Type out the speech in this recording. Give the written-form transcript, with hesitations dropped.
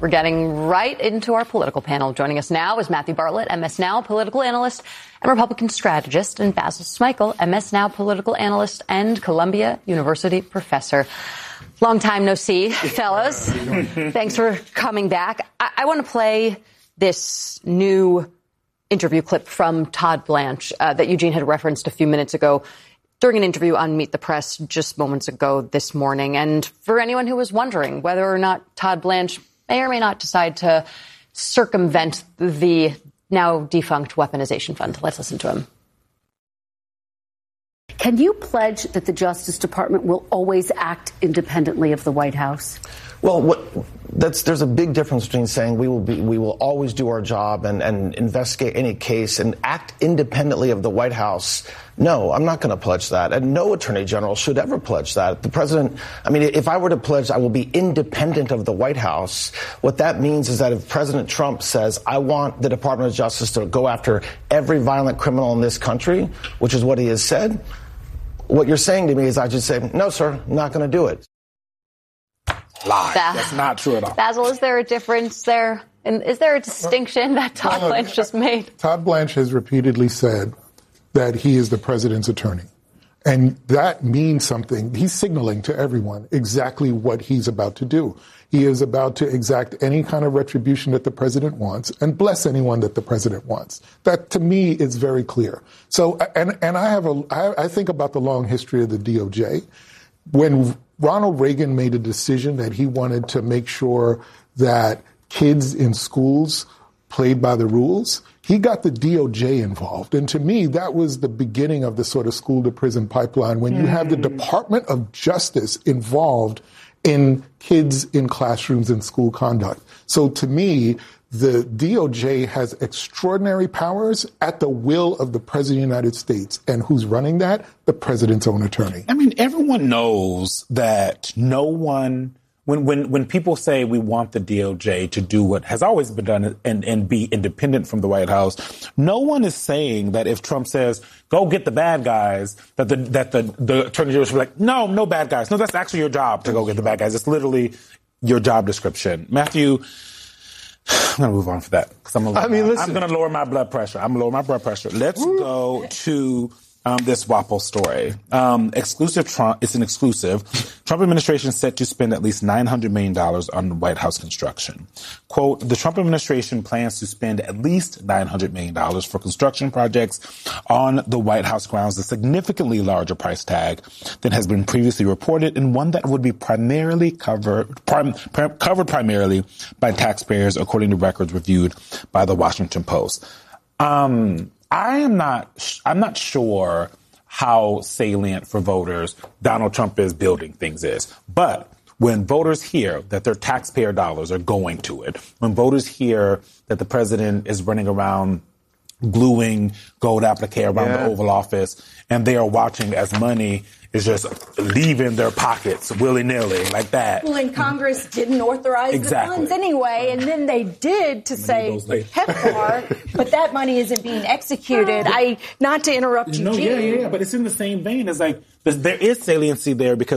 We're getting right into our political panel. Joining us now is Matthew Bartlett, MS Now political analyst and Republican strategist, and Basil Smikle, MS Now political analyst and Columbia University professor. Long time no see, fellas. Thanks for coming back. I want to play this new interview clip from Todd Blanche that Eugene had referenced a few minutes ago during an interview on Meet the Press just moments ago this morning. And for anyone who was wondering whether or not Todd Blanche may or may not decide to circumvent the now defunct weaponization fund. Let's listen to him. Can you pledge that the Justice Department will always act independently of the White House? Well, there's a big difference between saying we will always do our job and investigate any case and act independently of the White House. No, I'm not going to pledge that. And no attorney general should ever pledge that. The president, if I were to pledge I will be independent of the White House, what that means is that if President Trump says, I want the Department of Justice to go after every violent criminal in this country, which is what he has said, what you're saying to me is I should say, no, sir, I'm not going to do it. Lie. That's not true at all. Basil, is there a difference there? And is there a distinction that Todd Blanche just made? Todd Blanche has repeatedly said that he is the president's attorney. And that means something. He's signaling to everyone exactly what he's about to do. He is about to exact any kind of retribution that the president wants and bless anyone that the president wants. That, to me, is very clear. So, and I think about the long history of the DOJ. When Ronald Reagan made a decision that he wanted to make sure that kids in schools played by the rules, he got the DOJ involved. And to me, that was the beginning of the sort of school to prison pipeline when you have the Department of Justice involved in kids in classrooms and school conduct. So to me, the DOJ has extraordinary powers at the will of the President of the United States. And who's running that? The president's own attorney. Everyone knows that no one, when people say we want the DOJ to do what has always been done and be independent from the White House, no one is saying that if Trump says, go get the bad guys, that the attorney general should be like, no bad guys. No, that's actually your job to go get the bad guys. It's literally your job description. Matthew, I'm going to move on for that. I'm going to lower my blood pressure. Let's go to this WAPO story. Exclusive Trump. It's an exclusive. Trump administration set to spend at least $900 million on White House construction. Quote, the Trump administration plans to spend at least $900 million for construction projects on the White House grounds, a significantly larger price tag than has been previously reported, and one that would be primarily covered primarily by taxpayers, according to records reviewed by the Washington Post. I'm not sure how salient for voters Donald Trump is building things is. But when voters hear that their taxpayer dollars are going to it, when voters hear that the president is running around gluing gold applique around the Oval Office and they are watching as money is just leaving their pockets willy-nilly like that. Well, and Congress didn't authorize the funds anyway, and then they did to say PEPFAR, but that money isn't being executed. Not to interrupt you, Gene. Yeah, but it's in the same vein as there is saliency there because